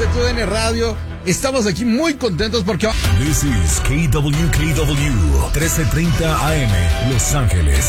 de TUDN Radio. Estamos aquí muy contentos porque... This is KWKW 1330 AM, Los Ángeles.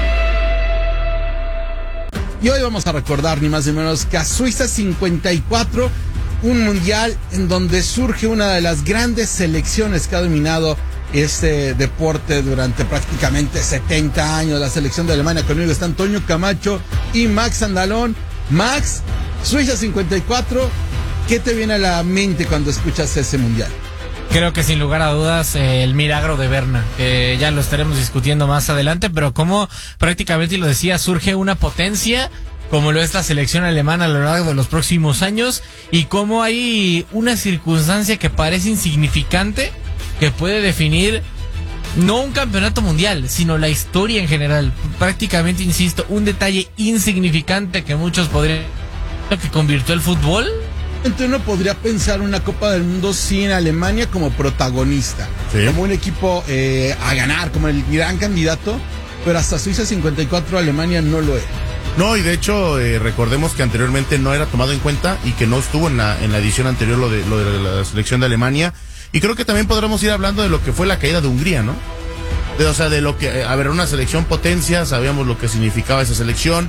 Y hoy vamos a recordar ni más ni menos que a Suiza 54, un mundial en donde surge una de las grandes selecciones que ha dominado este deporte durante prácticamente 70 años. La selección de Alemania. Conmigo está Antonio Camacho y Max Andalón. Max, Suiza 54, ¿qué te viene a la mente cuando escuchas ese mundial? Creo que sin lugar a dudas el milagro de Berna, que ya lo estaremos discutiendo más adelante, pero como prácticamente lo decía, surge una potencia como lo es la selección alemana a lo largo de los próximos años, y como hay una circunstancia que parece insignificante que puede definir no un campeonato mundial, sino la historia en general. Prácticamente, insisto, un detalle insignificante que muchos podrían, que convirtió el fútbol. Uno podría pensar una Copa del Mundo sin Alemania como protagonista, ¿sí? Como un equipo a ganar, como el gran candidato, pero hasta Suiza 54 Alemania no lo es. No, y de hecho recordemos que anteriormente no era tomado en cuenta y que no estuvo en la edición anterior lo de la selección de Alemania, y creo que también podremos ir hablando de lo que fue la caída de Hungría, ¿no? O sea, de lo que, a ver, una selección potencia, sabíamos lo que significaba esa selección,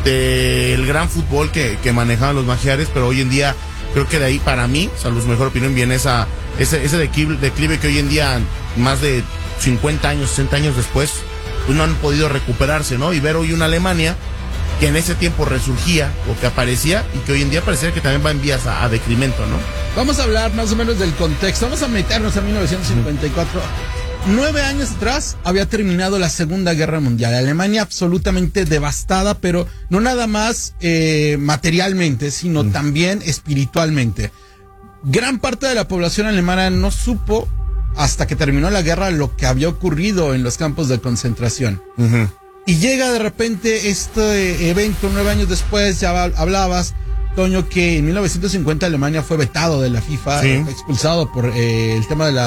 del gran fútbol que manejaban los magiares, pero hoy en día creo que de ahí, para mí, salvo su mejor opinión, viene ese declive que hoy en día, más de 50 años, 60 años después, pues no han podido recuperarse, ¿no? Y ver hoy una Alemania que en ese tiempo resurgía o que aparecía y que hoy en día parece que también va en vías a decremento, ¿no? Vamos a hablar más o menos del contexto, vamos a meternos a 1954. 9 años atrás había terminado la Segunda Guerra Mundial. Alemania absolutamente devastada, pero no nada más materialmente, sino también espiritualmente. Gran parte de la población alemana no supo, hasta que terminó la guerra, lo que había ocurrido en los campos de concentración. Y llega de repente este evento 9 años después. Ya hablabas, Toño, que en 1950 Alemania fue vetado de la FIFA, sí, expulsado por el tema de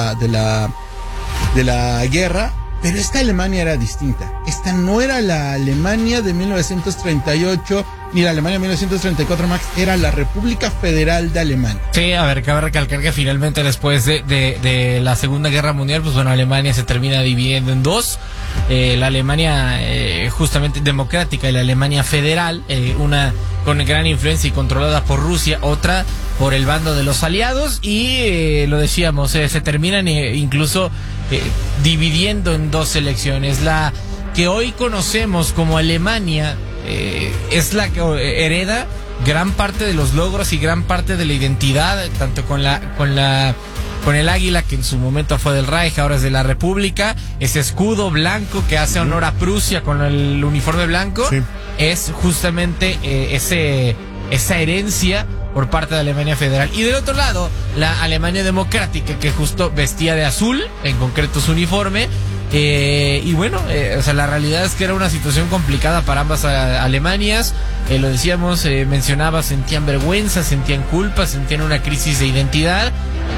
la guerra, pero esta Alemania era distinta. Esta no era la Alemania de 1938 ni la Alemania de 1934, Max, era la República Federal de Alemania. Sí, a ver, cabe recalcar que finalmente después de la Segunda Guerra Mundial, pues bueno, Alemania se termina dividiendo en dos. La Alemania justamente democrática y la Alemania federal, una con gran influencia y controlada por Rusia, otra por el bando de los aliados, y lo decíamos, se terminan incluso dividiendo en dos selecciones. La que hoy conocemos como Alemania es la que hereda gran parte de los logros y gran parte de la identidad, tanto con el águila, que en su momento fue del Reich, ahora es de la República, ese escudo blanco que hace honor a Prusia con el uniforme blanco, sí, es justamente esa herencia por parte de Alemania Federal. Y del otro lado, la Alemania Democrática, que justo vestía de azul, en concreto su uniforme. Y bueno, o sea, la realidad es que era una situación complicada para ambas Alemanias. Lo decíamos, mencionaba, sentían vergüenza, sentían culpa, sentían una crisis de identidad.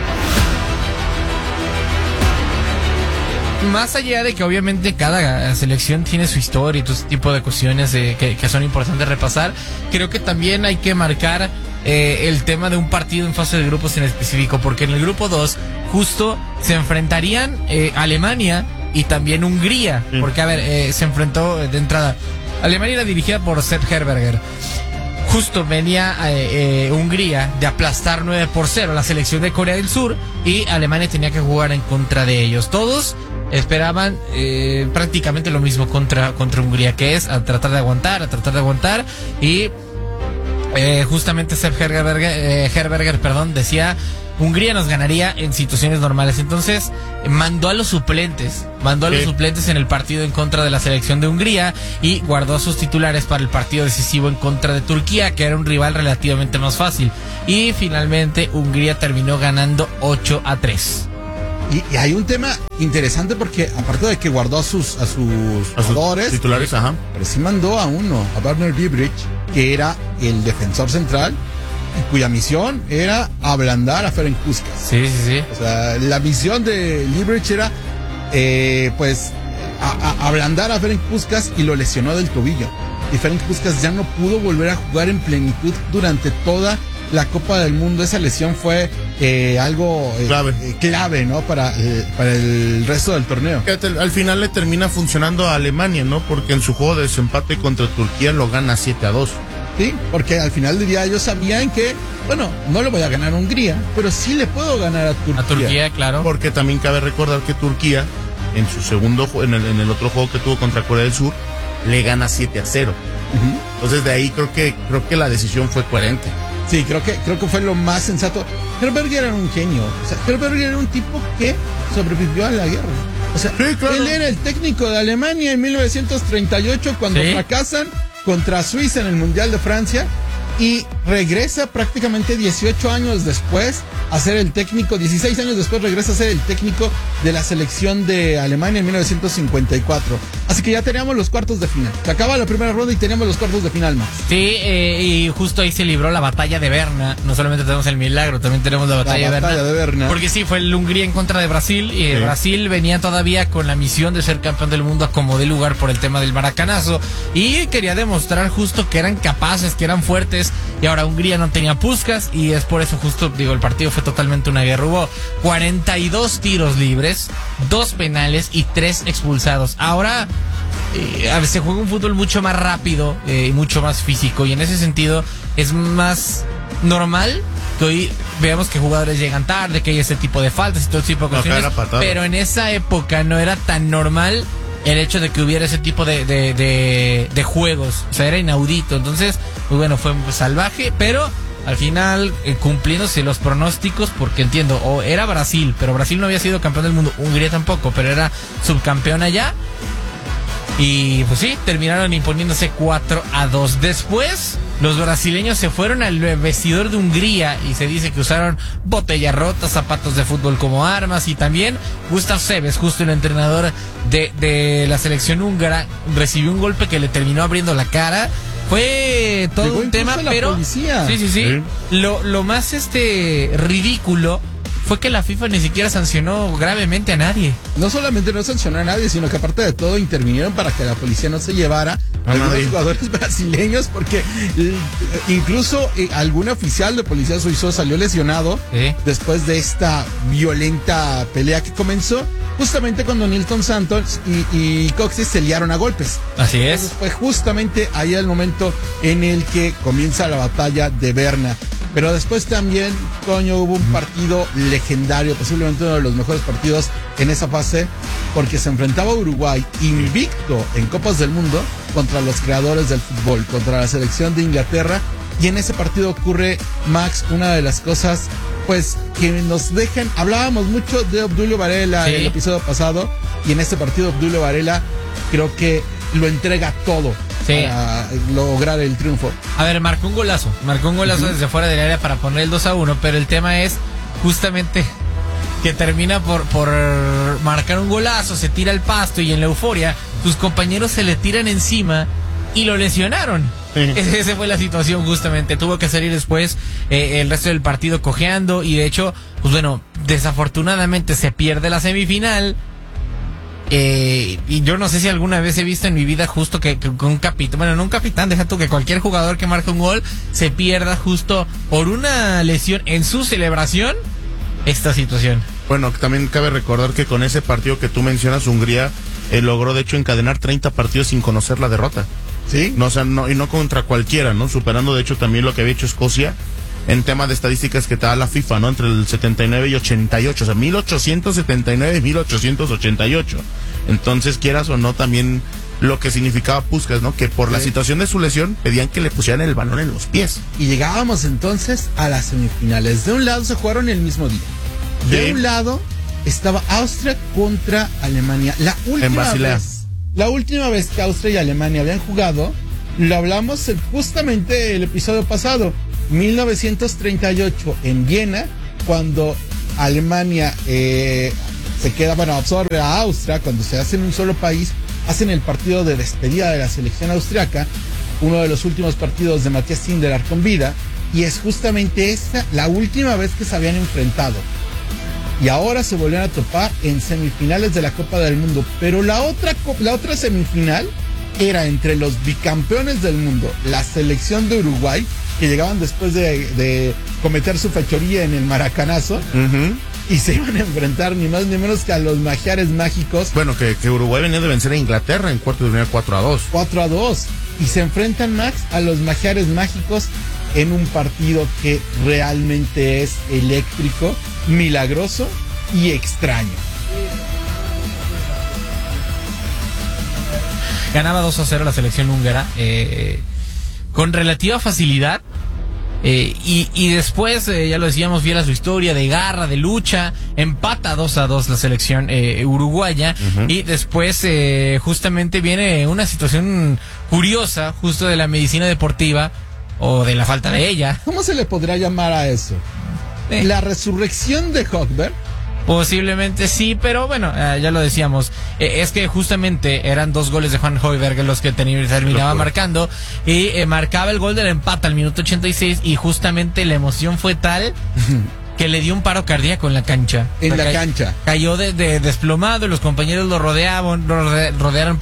Más allá de que obviamente cada selección tiene su historia y todo ese tipo de cuestiones que son importantes repasar, creo que también hay que marcar el tema de un partido en fase de grupos en específico, porque en el grupo 2 justo se enfrentarían Alemania y también Hungría, sí, porque a ver, se enfrentó de entrada. Alemania era dirigida por Sepp Herberger. Justo venía Hungría de aplastar 9-0 a la selección de Corea del Sur, y Alemania tenía que jugar en contra de ellos. Todos esperaban prácticamente lo mismo contra Hungría, que es a tratar de aguantar, y justamente Sepp Herberger, decía: Hungría nos ganaría en situaciones normales. Entonces mandó a los suplentes en el partido en contra de la selección de Hungría, y guardó a sus titulares para el partido decisivo en contra de Turquía, que era un rival relativamente más fácil. Y finalmente Hungría terminó ganando 8-3. Y hay un tema interesante, porque aparte de que guardó a sus jugadores titulares, pero sí mandó a uno, a Werner Biebrich, que era el defensor central, y cuya misión era ablandar a Ferenc Puskás. Sí. O sea, la misión de Biebrich era ablandar a Ferenc Puskás, y lo lesionó del tobillo. Y Ferenc Puskás ya no pudo volver a jugar en plenitud durante toda la Copa del Mundo, esa lesión fue algo clave, ¿no? Para el resto del torneo. Al final le termina funcionando a Alemania, ¿no? Porque en su juego de desempate contra Turquía lo gana 7-2. Sí, porque al final del día ellos sabían que, bueno, no le voy a ganar a Hungría, pero sí le puedo ganar a Turquía. A Turquía, claro. Porque también cabe recordar que Turquía, en su segundo en el otro juego que tuvo contra Corea del Sur, le gana 7-0. Entonces de ahí creo que la decisión fue coherente. Sí, creo que fue lo más sensato. Herberger era un genio. O sea, Herberger era un tipo que sobrevivió a la guerra. O sea, sí, claro. Él era el técnico de Alemania en 1938 cuando fracasan contra Suiza en el Mundial de Francia y regresa prácticamente 18 años después a ser el técnico, 16 años después regresa a ser el técnico de la selección de Alemania en 1954. Así que ya teníamos los cuartos de final. Se acaba la primera ronda y teníamos los cuartos de final más. Sí, y justo ahí se libró la batalla de Berna. No solamente tenemos el milagro, también tenemos la batalla de Berna. Porque sí, fue el Hungría en contra de Brasil. Y Brasil venía todavía con la misión de ser campeón del mundo a como de lugar por el tema del maracanazo. Y quería demostrar justo que eran capaces, que eran fuertes. Y ahora Hungría no tenía Puskás y es por eso justo, el partido fue totalmente una guerra. Hubo 42 tiros libres, 2 penales y 3 expulsados. Ahora se juega un fútbol mucho más rápido y mucho más físico, y en ese sentido es más normal que hoy veamos que jugadores llegan tarde, que hay ese tipo de faltas y todo tipo de cuestiones, pero en esa época no era tan normal el hecho de que hubiera ese tipo de juegos. O sea, era inaudito. Entonces, pues bueno, fue salvaje, pero al final cumpliéndose los pronósticos, porque entiendo, era Brasil, pero Brasil no había sido campeón del mundo, Hungría tampoco, pero era subcampeón allá. Y pues sí, terminaron imponiéndose 4-2. Después, los brasileños se fueron al vestidor de Hungría y se dice que usaron botellas rotas, zapatos de fútbol como armas, y también Gustav Seves, justo el entrenador de la selección húngara, recibió un golpe que le terminó abriendo la cara. Fue todo un tema, pero policía. Sí. Lo más ridículo fue que la FIFA ni siquiera sancionó gravemente a nadie. No solamente no sancionó a nadie, sino que aparte de todo intervinieron para que la policía no se llevara a algunos jugadores brasileños, porque incluso algún oficial de policía suizo salió lesionado después de esta violenta pelea que comenzó justamente cuando Nilton Santos y Coxey se liaron a golpes. Así es. Entonces fue justamente ahí el momento en el que comienza la batalla de Berna. Pero después también, Toño, hubo un partido legendario, posiblemente uno de los mejores partidos en esa fase, porque se enfrentaba a Uruguay invicto en Copas del Mundo contra los creadores del fútbol, contra la selección de Inglaterra. Y en ese partido ocurre, Max, una de las cosas pues que nos dejan. Hablábamos mucho de Obdulio Varela en el episodio pasado, y en este partido Obdulio Varela creo que lo entrega todo para lograr el triunfo. A ver, marcó un golazo desde fuera del área para poner el 2-1, pero el tema es justamente que termina por marcar un golazo, se tira al pasto y en la euforia sus compañeros se le tiran encima y lo lesionaron. Esa fue la situación justamente. Tuvo que salir después el resto del partido cojeando, y de hecho, pues bueno, desafortunadamente se pierde la semifinal. Y yo no sé si alguna vez he visto en mi vida justo que un capitán, bueno, no un capitán, deja tú que cualquier jugador que marca un gol se pierda justo por una lesión en su celebración, esta situación. Bueno, también cabe recordar que con ese partido que tú mencionas, Hungría logró de hecho encadenar 30 partidos sin conocer la derrota. Sí. No, o sea, no, y no contra cualquiera, ¿no? Superando de hecho también lo que había hecho Escocia en tema de estadísticas que te da la FIFA, ¿no? Entre el 79 y 88, o sea, 1879 y 1888. Entonces, quieras o no, también lo que significaba Puskás, ¿no? Que por la situación de su lesión pedían que le pusieran el balón en los pies. Y llegábamos entonces a las semifinales. De un lado se jugaron el mismo día. De un lado estaba Austria contra Alemania. La última vez que Austria y Alemania habían jugado, lo hablamos justamente el episodio pasado, 1938 en Viena, cuando Alemania se queda, bueno, absorbe a Austria, cuando se hacen un solo país, hacen el partido de despedida de la selección austriaca, uno de los últimos partidos de Matthias Sindelar con vida, y es justamente esta la última vez que se habían enfrentado. Y ahora se volvieron a topar en semifinales de la Copa del Mundo. Pero la otra semifinal era entre los bicampeones del mundo, la selección de Uruguay, que llegaban después de cometer su fechoría en el Maracanazo. Y se iban a enfrentar ni más ni menos que a los Magiares Mágicos. Bueno, que Uruguay venía de vencer a Inglaterra en cuarto de final 4-2. 4-2. Y se enfrentan, Max, a los Magiares Mágicos en un partido que realmente es eléctrico, milagroso y extraño. Ganaba 2-0 la selección húngara con relativa facilidad. Y después, ya lo decíamos, fiel a su historia de garra, de lucha, empata 2-2 la selección uruguaya. Y después justamente viene una situación curiosa, justo de la medicina deportiva, o de la falta de ella. ¿Cómo se le podría llamar a eso? La resurrección de Högberg. Posiblemente sí, pero bueno, ya lo decíamos, es que justamente eran 2 goles de Juan Højbjerg los que terminaba marcando, y marcaba el gol del empate al minuto 86, y justamente la emoción fue tal que le dio un paro cardíaco en la cancha. En la cancha. Cayó de desplomado, y los compañeros lo rodearon,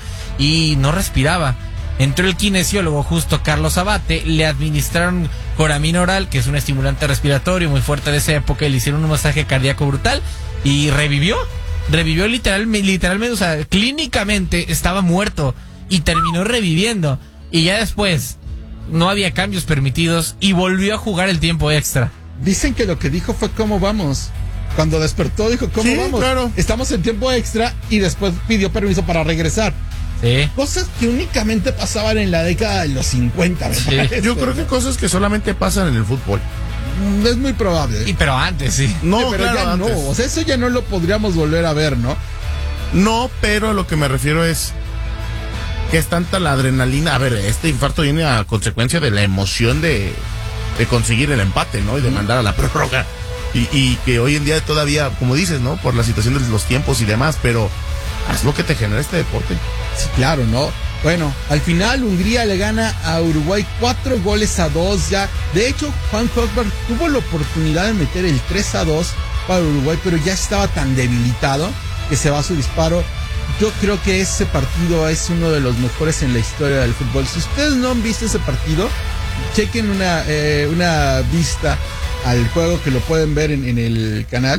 y no respiraba. Entró el kinesiólogo justo Carlos Abate, le administraron coramina oral, que es un estimulante respiratorio muy fuerte de esa época, y le hicieron un masaje cardíaco brutal y revivió literalmente, o sea, clínicamente estaba muerto y terminó reviviendo, y ya después no había cambios permitidos y volvió a jugar el tiempo extra. Dicen que lo que dijo fue ¿cómo vamos? Cuando despertó dijo ¿cómo vamos? Claro. Estamos en tiempo extra, y después pidió permiso para regresar. Sí. Cosas que únicamente pasaban en la década de los 50, me parece. Yo creo que cosas que solamente pasan en el fútbol. Es muy probable. Pero antes sí. No, pero claro, ya antes. no. O sea, eso ya no lo podríamos volver a ver, ¿no? No, pero a lo que me refiero es que es tanta la adrenalina. A ver, este infarto viene a consecuencia de la emoción de conseguir el empate, ¿no? Y de mandar a la prórroga. Y que hoy en día todavía, como dices, ¿no? Por la situación de los tiempos y demás, pero haz lo que te genera este deporte. Sí, claro, ¿no? Bueno, al final Hungría le gana a Uruguay 4-2 ya. De hecho, Juan Højbjerg tuvo la oportunidad de meter el 3-2 para Uruguay, pero ya estaba tan debilitado que se va a su disparo. Yo creo que ese partido es uno de los mejores en la historia del fútbol. Si ustedes no han visto ese partido, chequen una vista al juego, que lo pueden ver en el canal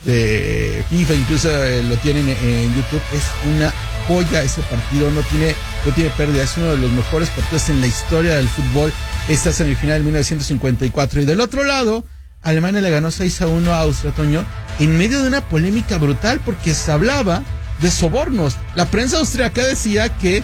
de FIFA, incluso lo tienen en YouTube. Es una joya ese partido, no tiene pérdida, es uno de los mejores partidos en la historia del fútbol, esta semifinal de 1954. Y del otro lado, Alemania le ganó 6-1 a Austria, Toño, en medio de una polémica brutal, porque se hablaba de sobornos. La prensa austriaca decía que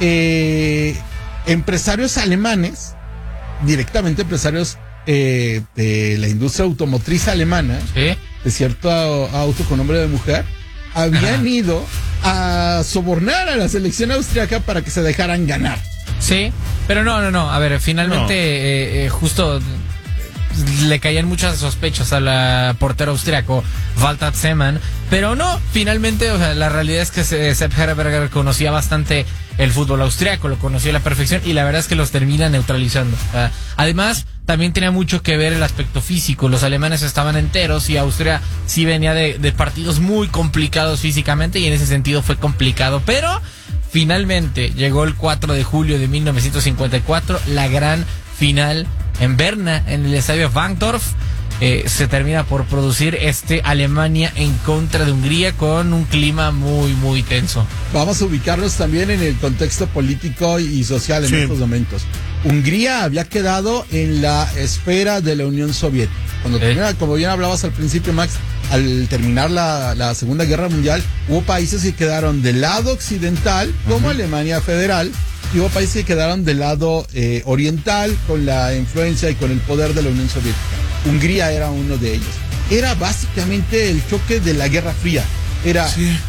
empresarios alemanes, directamente empresarios de la industria automotriz alemana, ¿sí? De cierto auto con nombre de mujer, habían ido a sobornar a la selección austriaca para que se dejaran ganar. Sí, pero no. A ver, finalmente, justo le caían muchas sospechas a la portera austriaco Walter Zeman, pero no, finalmente, o sea, la realidad es que Sepp Herberger conocía bastante el fútbol austriaco, lo conocía a la perfección, y la verdad es que los termina neutralizando. Además, también tenía mucho que ver el aspecto físico. Los alemanes estaban enteros y Austria sí venía de partidos muy complicados físicamente, y en ese sentido fue complicado, pero finalmente llegó el 4 de julio de 1954, la gran final en Berna, en el estadio Wankdorf. Se termina por producir Alemania en contra de Hungría, con un clima muy, muy tenso. Vamos a ubicarnos también en el contexto político y social en estos momentos. Hungría había quedado en la esfera de la Unión Soviética. Cuando termina, como bien hablabas al principio, Max, al terminar la Segunda Guerra Mundial, hubo países que quedaron del lado occidental, como Alemania Federal, y hubo países que quedaron del lado oriental, con la influencia y con el poder de la Unión Soviética. Hungría era uno de ellos. Era básicamente el choque de la Guerra Fría. Era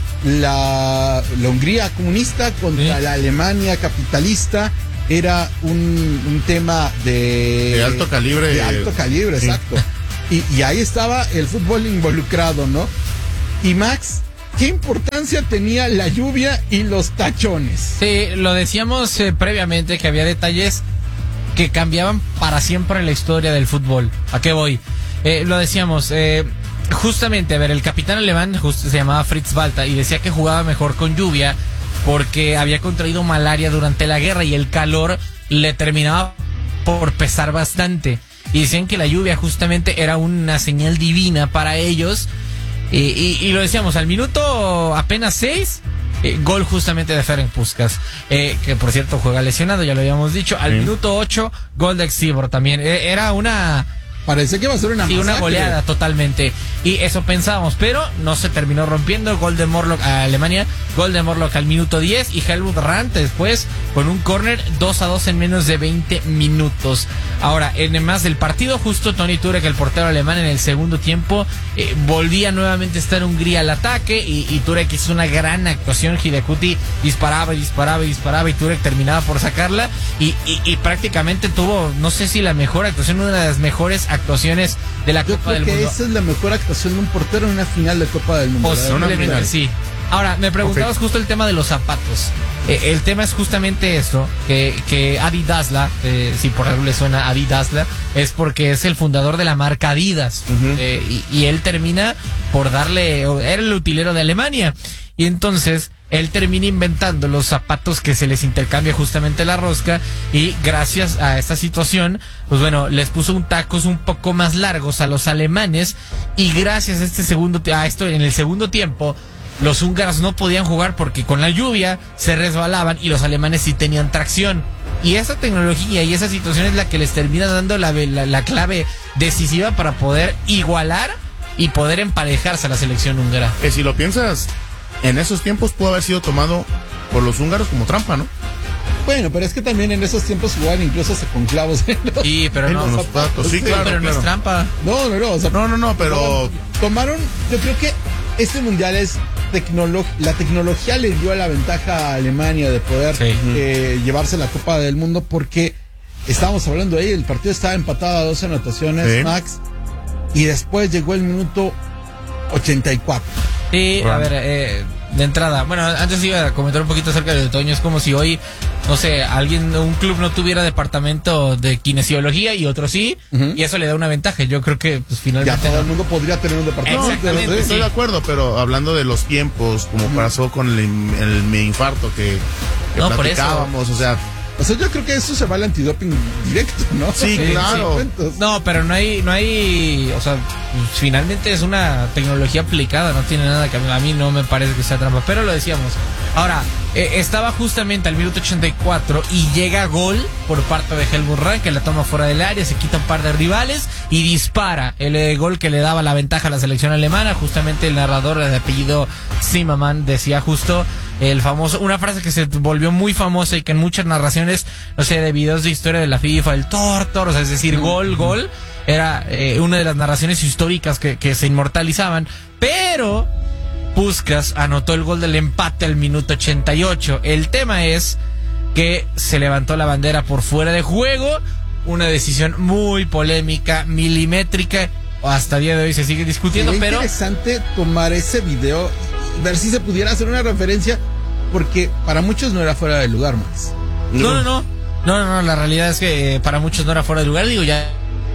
la Hungría comunista contra la Alemania capitalista. Era un tema de alto calibre. De alto calibre, exacto. Y ahí estaba el fútbol involucrado, ¿no? Y Max, ¿qué importancia tenía la lluvia y los tachones? Sí, lo decíamos previamente, que había detalles que cambiaban para siempre en la historia del fútbol. ¿A qué voy? Lo decíamos, justamente, a ver, el capitán alemán se llamaba Fritz Walter, y decía que jugaba mejor con lluvia porque había contraído malaria durante la guerra, y el calor le terminaba por pesar bastante. Y decían que la lluvia justamente era una señal divina para ellos. Y lo decíamos, al minuto apenas 6, gol justamente de Ferenc Puskás, que por cierto juega lesionado, ya lo habíamos dicho. Al minuto 8, gol de Xibor también. Era una... Parece que va a ser una una goleada totalmente. Y eso pensábamos, pero no se terminó rompiendo. Gol de Morlock a Alemania, gol de Morlock al minuto 10 y Helmut Brandt después con un córner 2-2 en menos de 20 minutos. Ahora, en más del partido, justo Toni Turek, el portero alemán, en el segundo tiempo volvía nuevamente a estar Hungría al ataque y Turek hizo una gran actuación. Hidekuti disparaba y Turek terminaba por sacarla y prácticamente tuvo, no sé si la mejor actuación, una de las mejores actuaciones de la Copa del Mundo. Yo creo que esa es la mejor actuación de un portero en una final de Copa del Mundo. Posiblemente sí. Ahora, me preguntabas justo el tema de los zapatos. El tema es justamente eso, que Adi Dassler, si por algo le suena Adi Dassler, es porque es el fundador de la marca Adidas. Y él termina por darle, era el utilero de Alemania. Y entonces él termina inventando los zapatos que se les intercambia justamente la rosca, y gracias a esta situación, pues bueno, les puso tacos un poco más largos a los alemanes, y gracias a esto en el segundo tiempo, los húngaros no podían jugar porque con la lluvia se resbalaban y los alemanes sí tenían tracción. Y esa tecnología y esa situación es la que les termina dando la clave decisiva para poder igualar y poder emparejarse a la selección húngara. Que si lo piensas, en esos tiempos pudo haber sido tomado por los húngaros como trampa, ¿no? Bueno, pero es que también en esos tiempos jugaban incluso hasta con clavos en los, sí, pero no, los zapatos. Sí, claro, pero no es trampa. No, o sea, no, pero tomaron, yo creo que este mundial es la tecnología le dio la ventaja a Alemania de poder llevarse la Copa del Mundo, porque estábamos hablando ahí, el partido estaba empatado a 2 anotaciones, Max, y después llegó el minuto 84. Sí, a ver, de entrada, bueno, antes iba a comentar un poquito acerca de Toño. Es como si hoy, no sé, un club no tuviera departamento de kinesiología y otro sí, y eso le da una ventaja. Yo creo que pues finalmente ya todo el mundo podría tener un departamento. Exactamente, estoy de acuerdo, pero hablando de los tiempos, como pasó con el infarto que platicábamos, o sea, yo creo que eso se va al antidoping directo, ¿no? Sí, claro. No, pero no hay, o sea, finalmente es una tecnología aplicada, no tiene nada que a mí no me parece que sea trampa, pero lo decíamos. Ahora, estaba justamente al minuto 84 y llega gol por parte de Helmut Brandt, que la toma fuera del área, se quita un par de rivales y dispara el gol que le daba la ventaja a la selección alemana. Justamente el narrador de apellido Zimmermann decía justo el famoso, una frase que se volvió muy famosa y que en muchas narraciones, no sé, de videos de historia de la FIFA, el Tortor, o sea, es decir, gol, era una de las narraciones históricas que se inmortalizaban, pero Puskás anotó el gol del empate al minuto 88. El tema es que se levantó la bandera por fuera de juego, una decisión muy polémica, milimétrica, hasta el día de hoy se sigue discutiendo, pero interesante tomar ese video y ver si se pudiera hacer una referencia, porque para muchos no era fuera de lugar, Max. No, la realidad es que para muchos no era fuera de lugar, digo, ya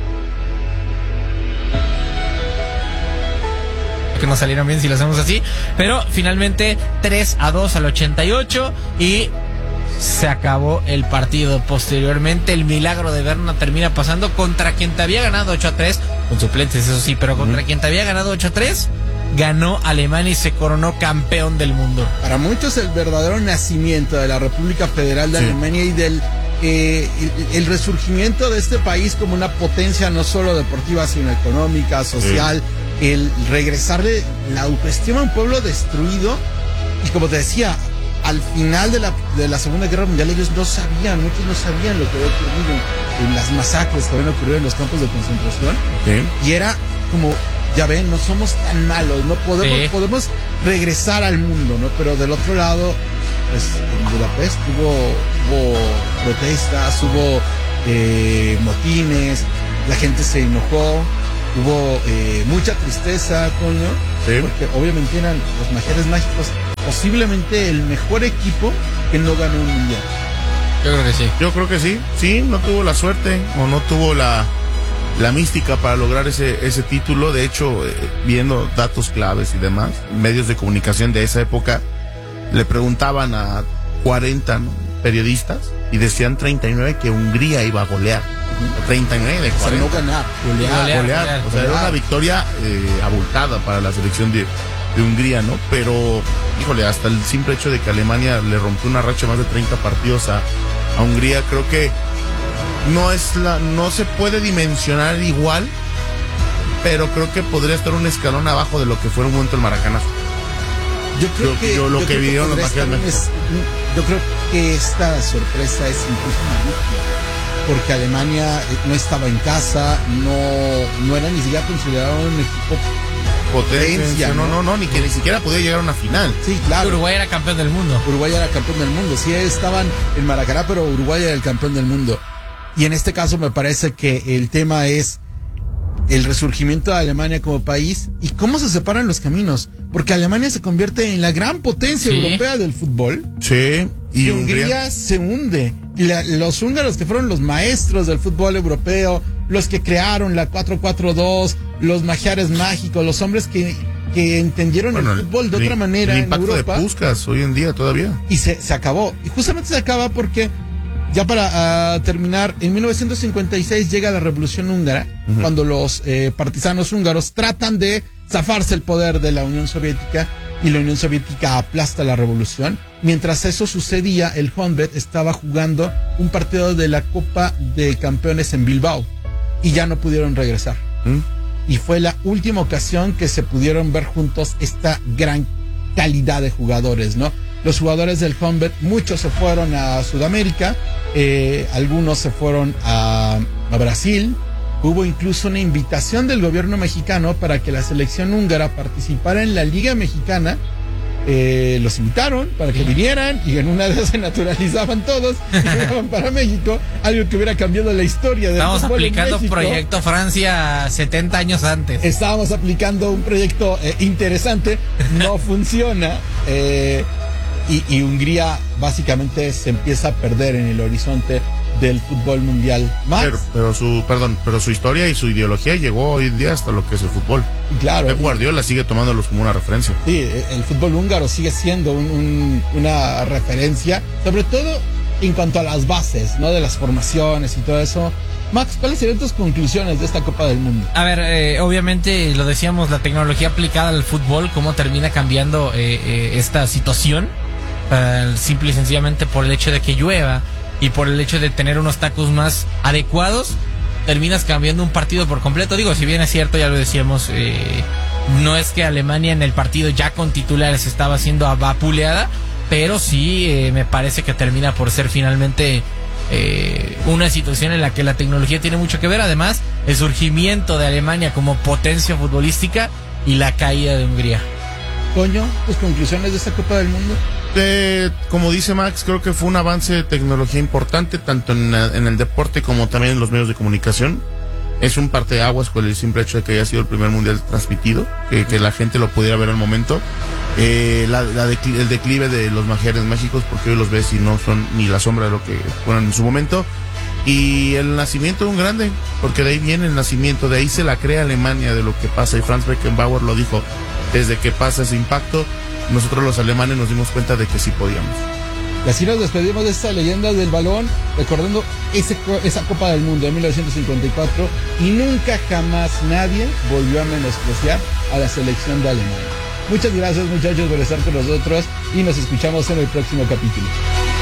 que nos salieron bien si lo hacemos así, pero finalmente 3-2 al 88 y se acabó el partido. Posteriormente el milagro de Berna termina pasando contra quien te había ganado 8-3, con suplentes eso sí, pero contra quien te había ganado 8-3, ganó Alemania y se coronó campeón del mundo. Para muchos el verdadero nacimiento de la República Federal de Alemania y del el resurgimiento de este país como una potencia no solo deportiva sino económica, social, el regresarle la autoestima a un pueblo destruido. Y como te decía, al final de la Segunda Guerra Mundial muchos no sabían lo que había ocurrido en las masacres que habían ocurrido en los campos de concentración. Y era como, ya ven, no somos tan malos, no podemos regresar al mundo, ¿no? Pero del otro lado, pues en Budapest hubo protestas, hubo motines, la gente se enojó, hubo mucha tristeza, coño, porque obviamente eran los Majeres Mágicos, posiblemente el mejor equipo que no ganó un mundial. Yo creo que sí, no tuvo la suerte o no tuvo la mística para lograr ese título. De hecho, viendo datos claves y demás, medios de comunicación de esa época le preguntaban a 40, ¿no? periodistas y decían 39 que Hungría iba a golear. 39 de 40. O sea, no ganar, Golear. O sea, era una victoria abultada para la selección de Hungría, ¿no? Pero, híjole, hasta el simple hecho de que Alemania le rompió una racha de más de 30 partidos a Hungría, creo que no se puede dimensionar igual, pero creo que podría estar un escalón abajo de lo que fue en un momento el Maracanazo. Yo creo que vivieron los Majeres México. Yo creo que esta sorpresa es incluso magnífica, porque Alemania no estaba en casa, no era ni siquiera considerado un equipo potencia, no, ni que ni siquiera podía llegar a una final. Sí, claro. Uruguay era campeón del mundo. Uruguay era campeón del mundo. Sí, estaban en Maracaná, pero Uruguay era el campeón del mundo. Y en este caso me parece que el tema es el resurgimiento de Alemania como país y cómo se separan los caminos. Porque Alemania se convierte en la gran potencia europea del fútbol. Sí, y Hungría se hunde. Y los húngaros, que fueron los maestros del fútbol europeo, los que crearon la 4-4-2, los magiares mágicos, los hombres que entendieron el fútbol de otra manera el en impacto Europa. de Puskás hoy en día todavía. Y se acabó. Y justamente se acaba porque, ya para terminar, en 1956 llega la Revolución Húngara, cuando los partisanos húngaros tratan de zafarse el poder de la Unión Soviética, y la Unión Soviética aplasta la revolución. Mientras eso sucedía, el Honvéd estaba jugando un partido de la Copa de Campeones en Bilbao y ya no pudieron regresar. Y fue la última ocasión que se pudieron ver juntos esta gran calidad de jugadores, ¿no? Los jugadores del Honvéd, muchos se fueron a Sudamérica, algunos se fueron a Brasil. Hubo incluso una invitación del gobierno mexicano para que la selección húngara participara en la Liga Mexicana. Los invitaron para que vinieran y en una de esas se naturalizaban todos y llegaban para México, algo que hubiera cambiado la historia del Estamos fútbol aplicando en México. Proyecto Francia 70 años antes. Estábamos aplicando un proyecto interesante, no funciona, y Hungría básicamente se empieza a perder en el horizonte del fútbol mundial. Pero su historia y su ideología llegó hoy en día hasta lo que es el fútbol. Claro. Pep Guardiola sigue tomándolos como una referencia. Sí, el fútbol húngaro sigue siendo una referencia, sobre todo en cuanto a las bases, ¿no? De las formaciones y todo eso. Max, ¿cuáles serían tus conclusiones de esta Copa del Mundo? A ver, obviamente lo decíamos, la tecnología aplicada al fútbol, cómo termina cambiando esta situación, simple y sencillamente por el hecho de que llueva y por el hecho de tener unos tacos más adecuados, terminas cambiando un partido por completo. Digo, si bien es cierto, ya lo decíamos, no es que Alemania en el partido ya con titulares estaba siendo vapuleada, pero sí me parece que termina por ser finalmente una situación en la que la tecnología tiene mucho que ver. Además, el surgimiento de Alemania como potencia futbolística y la caída de Hungría. Coño, ¿tus conclusiones de esta Copa del Mundo? Como dice Max, creo que fue un avance de tecnología importante, tanto en el deporte como también en los medios de comunicación. Es un parteaguas con el simple hecho de que haya sido el primer mundial transmitido, que la gente lo pudiera ver al momento. El declive de los Majeres México, porque hoy los ves y no son ni la sombra de lo que fueron en su momento. Y el nacimiento de un grande, porque de ahí viene el nacimiento, de ahí se la crea Alemania de lo que pasa. Y Franz Beckenbauer lo dijo, desde que pasa ese impacto, nosotros los alemanes nos dimos cuenta de que sí podíamos. Y así nos despedimos de esta leyenda del balón, recordando esa Copa del Mundo de 1954, y nunca jamás nadie volvió a menospreciar a la selección de Alemania. Muchas gracias, muchachos, por estar con nosotros y nos escuchamos en el próximo capítulo.